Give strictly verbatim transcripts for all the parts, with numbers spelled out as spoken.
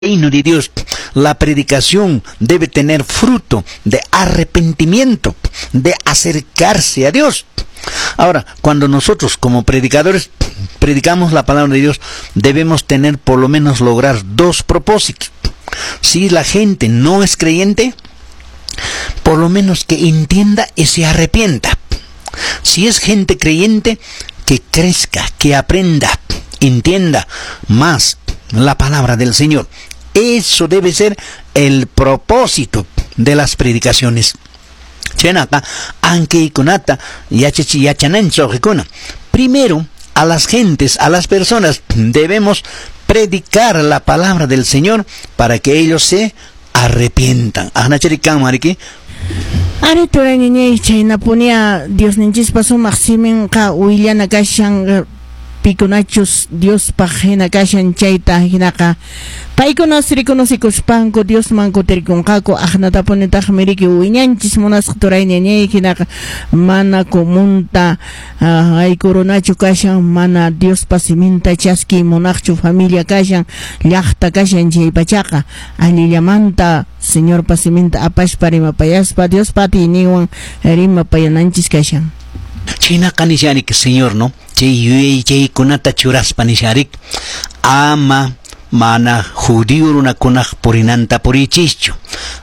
reino de Dios, la predicación debe tener fruto de arrepentimiento, de acercarse a Dios. Ahora, cuando nosotros como predicadores predicamos la palabra de Dios, debemos tener por lo menos lograr dos propósitos. Si la gente no es creyente, por lo menos que entienda y se arrepienta. Si es gente creyente, que crezca, que aprenda, entienda más la palabra del Señor. Eso debe ser el propósito de las predicaciones. Primero, a las gentes, a las personas, debemos predicar la palabra del Señor para que ellos se arrepientan. Ari turay niñay chayna punia Dios ninchis paso maximen ka uiliana kashan piconachos Dios pajena kashan chayta hinaka paikonas reconosicospanco Dios manco terconcaco ajnata poneta meriki uñanchis monas turay niñay hinaka mana comunta ay coronacho kashan mana Dios pasiminta chaski monacho familia kashan llaqta kashan chay pachaqa alillamanta Señor pasiminta apash parima payaspa Dios pati niwan rima payananchis kashan China kanisharik Señor, no chay yuyay chay kunata churas panisharik ama mana judío runa kunaj purinanta purichischu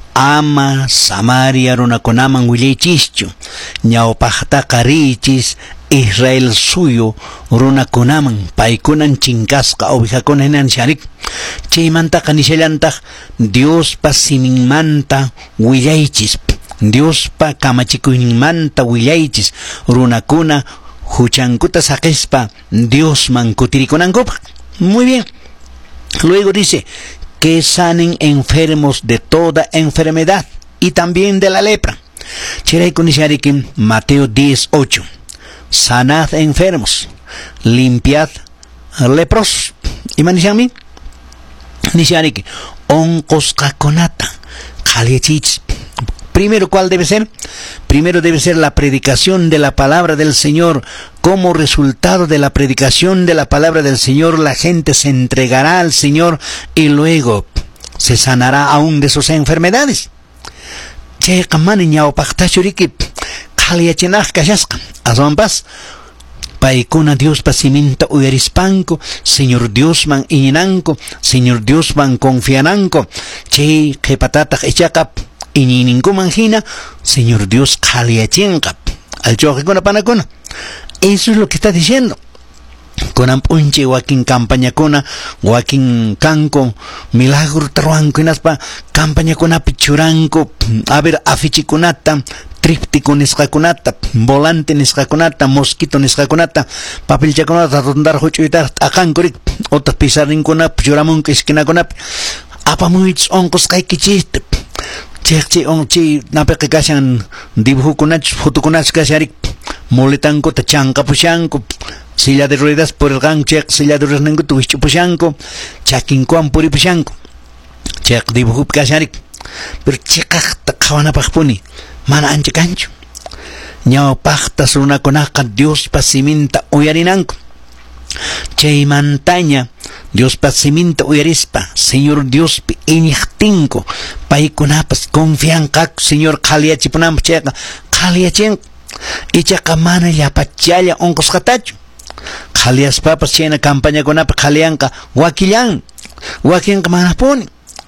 ama Samaria runa kunaman willaychischu ñawpaqta qarichis Israel suyo runa kunaman paykunan chinkasqa ovejakuna hinanisharik chaymanta kanishallantaq Dios pa siminmanta willaychis Dios pa kamachikuyninmanta willaychis runakuna huchankuta saqispa Dios man kutirikunankupaq. Muy bien. Luego dice que sanen enfermos de toda enfermedad y también de la lepra. Chiray kunisharikim Mateo diez ocho. Sanad enfermos, limpiad leprosos. ¿Y manishami? Nishariki onkosqakunata qhalichich. Primero, ¿cuál debe ser? Primero debe ser la predicación de la palabra del Señor. Como resultado de la predicación de la palabra del Señor, la gente se entregará al Señor y luego se sanará aún de sus enfermedades. Che kamani ñawpaqtachuriki qhaliyachinaq kashasqa. Azonpas paikuna Dios pasiminta uyarispanko, Señor Dios man iñinanko, Señor Dios man confiananko. Che qhipatataq ichaqap y ningún hina, Señor Dios qhaliyachinqa al choqikuna panakuna. Eso es lo que está diciendo. Kunan punche wakin campaña kuna, wakin kanko, milagro truanko inaspa campaña kuna pichuranko, a ver afichikunata, tríptico nisqakunata, volante nisqakunata, mosquito nisqakunata, papel chakunata, rondar huchuitar akankurik, otras pizarrinkuna, churamunko iskinakunap, apamuich onkos kaikichiste. Chechi onchi napeqi kashan dibujukunach fotokunach kasharik moletanko tachanka pushanko silla de ruedas por el gang chek silla de ruedas nengo tuwichu pushanko chakinkuan puri pushanko chek dibuju kasharik pero chekaqta qawanapaqpuni mana ancha kanchu ñawpaqta runakunaqa Dios pasiminta uyarinanko chay mantaña Dios pasiminta uyarispa Señor Dios pi iñiqtinko paykunapas confianqa Señor qhaliyachipunanpaq chayqa qhaliyachin ichaqa mana llapachalla onqusqatachu qhaliyaspapas chayna campañakunapi qhaliyanqa wakillan wakinqa mana puni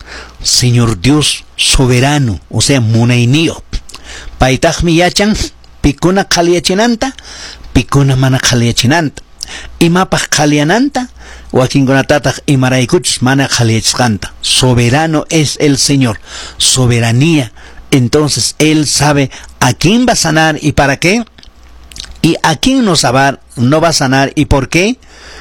Señor Dios soberano, o sea munayniyo paytaqmi yachan pikuna qhaliyachinanta pikuna mana qhaliyachinanta imapaq qhaliyananta wakinkunatataq imaraykuchus mana qhaliyachisqanta. Soberano es el Señor, soberanía. Entonces Él sabe a quién va a sanar y para qué, y a quién no, saber, no va a sanar y por qué.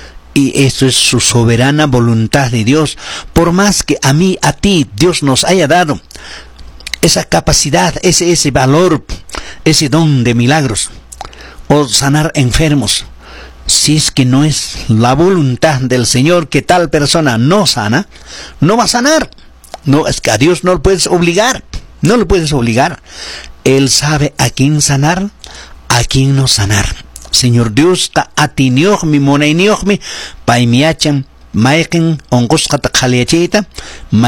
Y esto es su soberana voluntad de Dios. Por más que a mí, a ti, Dios nos haya dado esa capacidad, ese, ese valor, ese don de milagros, o sanar enfermos, si es que no es la voluntad del Señor que tal persona no sana, no va a sanar. No, es que a Dios no lo puedes obligar, no lo puedes obligar. Él sabe a quién sanar, a quién no sanar. Señor Dios ta atiniojmi, monainiojmi, paimiachan, mayqin onqusqata qhaliyachiyta